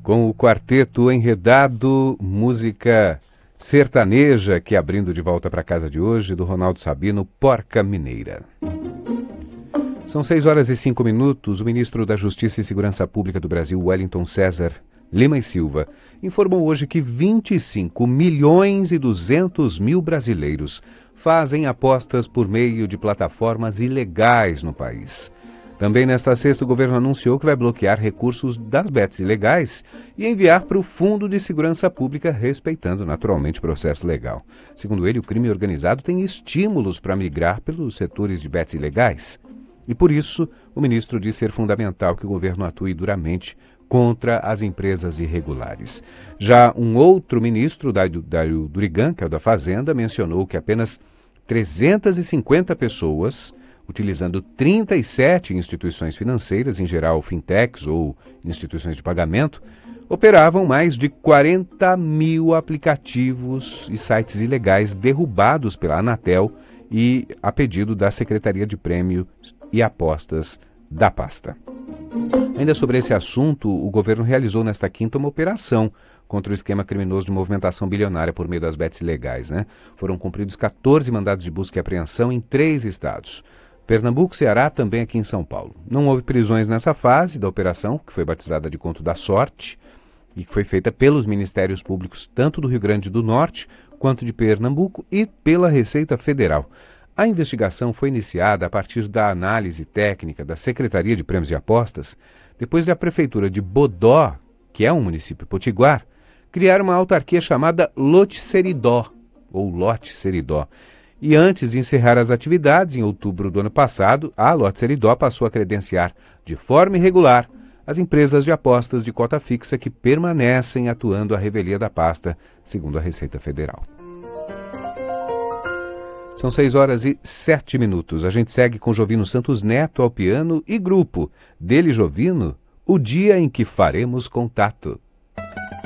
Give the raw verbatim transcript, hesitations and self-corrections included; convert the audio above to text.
com o quarteto Enredado, música sertaneja, que abrindo de volta para casa de hoje, do Ronaldo Sabino, Porca Mineira. São seis horas e cinco minutos. O ministro da Justiça e Segurança Pública do Brasil, Wellington César Lima e Silva, informou hoje que vinte e cinco milhões e duzentos mil brasileiros fazem apostas por meio de plataformas ilegais no país. Também nesta sexta, o governo anunciou que vai bloquear recursos das bets ilegais e enviar para o Fundo de Segurança Pública, respeitando naturalmente o processo legal. Segundo ele, o crime organizado tem estímulos para migrar pelos setores de bets ilegais. E por isso, o ministro diz ser fundamental que o governo atue duramente contra as empresas irregulares. Já um outro ministro, Dário Durigan, que é o da Fazenda, mencionou que apenas trezentas e cinquenta pessoas, utilizando trinta e sete instituições financeiras, em geral fintechs ou instituições de pagamento, operavam mais de quarenta mil aplicativos e sites ilegais derrubados pela Anatel e a pedido da Secretaria de Prêmios e Apostas da pasta. Ainda sobre esse assunto, o governo realizou nesta quinta uma operação contra o esquema criminoso de movimentação bilionária por meio das bets ilegais, né? Foram cumpridos catorze mandados de busca e apreensão em três estados: Pernambuco, Ceará, também aqui em São Paulo. Não houve prisões nessa fase da operação, que foi batizada de Conto da Sorte, e que foi feita pelos Ministérios Públicos tanto do Rio Grande do Norte quanto de Pernambuco e pela Receita Federal. A investigação foi iniciada a partir da análise técnica da Secretaria de Prêmios e Apostas, depois da Prefeitura de Bodó, que é um município potiguar, criar uma autarquia chamada Lote Seridó, ou Lote Seridó. E antes de encerrar as atividades, em outubro do ano passado, a Lote Seridó passou a credenciar de forma irregular as empresas de apostas de cota fixa que permanecem atuando à revelia da pasta, segundo a Receita Federal. São seis horas e sete minutos. A gente segue com Jovino Santos Neto ao piano e grupo. Dele, Jovino, O Dia em que Faremos Contato.